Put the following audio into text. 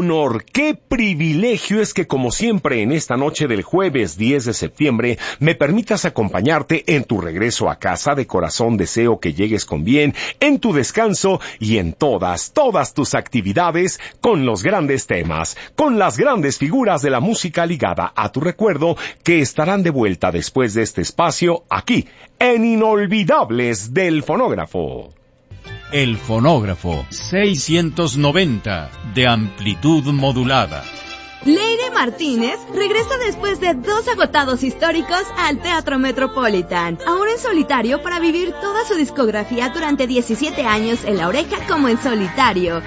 honor, qué privilegio es que, como siempre, en esta noche del jueves 10 de septiembre, me permitas acompañarte en tu regreso a casa. De corazón deseo que llegues con bien, en tu descanso y en todas tus actividades, con los grandes temas, con las grandes figuras de la música ligada a tu recuerdo, que estarán de vuelta después de este espacio, aquí, en Inolvidables del Fonógrafo. El Fonógrafo 690 de amplitud modulada. Leire Martínez regresa después de 2 agotados históricos al Teatro Metropolitan, ahora en solitario para vivir toda su discografía durante 17 años en La Oreja como en solitario.